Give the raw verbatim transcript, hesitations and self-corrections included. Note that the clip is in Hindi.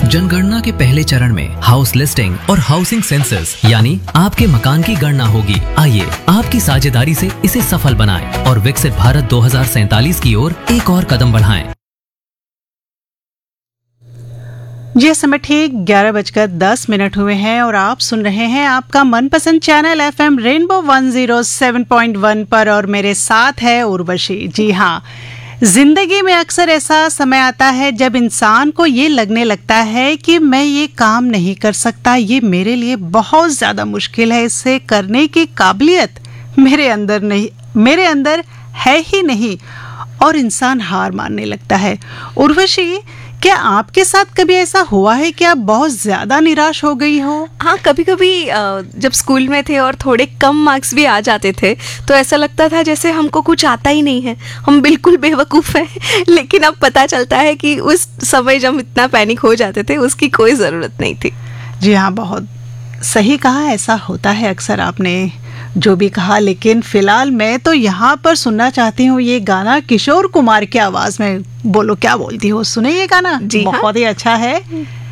जनगणना के पहले चरण में हाउस लिस्टिंग और हाउसिंग सेंसस यानी आपके मकान की गणना होगी। आइए आपकी साझेदारी से इसे सफल बनाएं और विकसित भारत दो हज़ार सैंतालीस की ओर एक और कदम बढ़ाएं। जी समय ठीक ग्यारह बजकर दस मिनट हुए हैं और आप सुन रहे हैं आपका मनपसंद channel FM rainbow one zero seven point one पर और मेरे साथ है उर्वशी। जी हाँ, जिंदगी में अक्सर ऐसा समय आता है जब इंसान को ये लगने लगता है कि मैं ये काम नहीं कर सकता, ये मेरे लिए बहुत ज़्यादा मुश्किल है, इसे करने की काबिलियत मेरे अंदर नहीं मेरे अंदर है ही नहीं और इंसान हार मानने लगता है। उर्वशी, क्या आपके साथ कभी ऐसा हुआ है कि आप बहुत ज़्यादा निराश हो गई हो? हाँ, कभी कभी जब स्कूल में थे और थोड़े कम मार्क्स भी आ जाते थे तो ऐसा लगता था जैसे हमको कुछ आता ही नहीं है, हम बिल्कुल बेवकूफ़ हैं। लेकिन अब पता चलता है कि उस समय जब इतना पैनिक हो जाते थे उसकी कोई ज़रूरत नहीं थी। जी हाँ, बहुत सही कहा, ऐसा होता है अक्सर, आपने जो भी कहा। लेकिन फिलहाल मैं तो यहाँ पर सुनना चाहती हूँ ये गाना किशोर कुमार की आवाज़ में। बोलो क्या बोलती हो, सुने ये गाना? जी हाँ। बहुत ही अच्छा है।